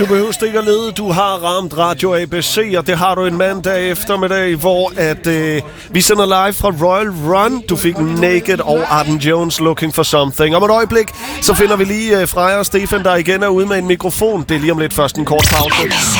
Du behøver ikke at lede. Du har ramt Radio ABC, og det har du en mandag eftermiddag, hvor vi sender live fra Royal Run. Du fik Naked og Arden Jones Looking for Something. Om et øjeblik, så finder vi lige Freja og Stefan, der igen er ude med en mikrofon. Det er lige om lidt først en kort pause.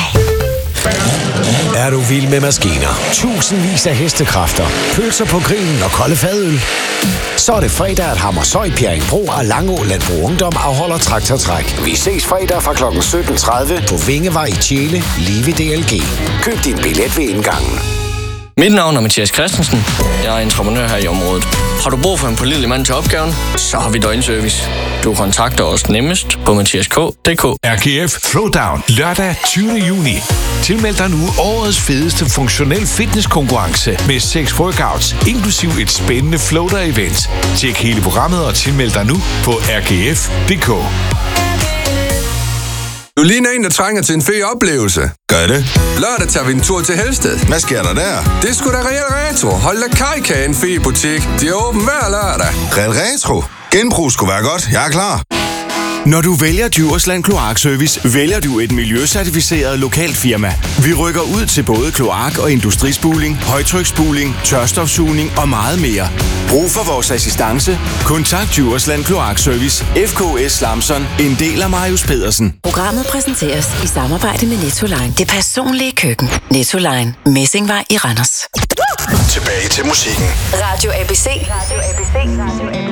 Er du vild med maskiner? Tusindvis af hestekræfter, pølser på grillen og kolde fadøl? Så er det fredag, at Hammershøj, Bjerringbro og Langå Landbrug Ungdom afholder traktortræk. Vi ses fredag fra kl. 17.30 på Vingevej i Tjele, lige ved DLG. Køb din billet ved indgangen. Mit navn er Mathias Christensen. Jeg er entreprenør her i området. Har du brug for en pålidelig mand til opgaven, så har vi døgnservice. Du kontakter os nemmest på mathiask.dk. RGF Throwdown lørdag 20. juni. Tilmeld dig nu årets fedeste funktionel fitnesskonkurrence med 6 workouts, inklusiv et spændende floater-event. Tjek hele programmet og tilmeld dig nu på rgf.dk. Du ligner en, der trænger til en fed oplevelse. Gør det. Lørdag tager vi en tur til Helsted. Hvad sker der der? Det er sgu da Real Retro. Hold da kajka, en fed butik. De er åben hver lørdag. Real Retro. Genbrug skulle være godt. Jeg er klar. Når du vælger Djursland Kloakservice, vælger du et miljøcertificeret lokalt firma. Vi rykker ud til både kloak- og industrispuling, højtryksspuling, tørstofsugning og meget mere. Brug for vores assistance? Kontakt Djursland Kloakservice, FKS Lamson, en del af Marius Pedersen. Programmet præsenteres i samarbejde med Nettoline. Det personlige køkken. Nettoline. Messingvej i Randers. Tilbage til musikken. Radio ABC. Radio ABC.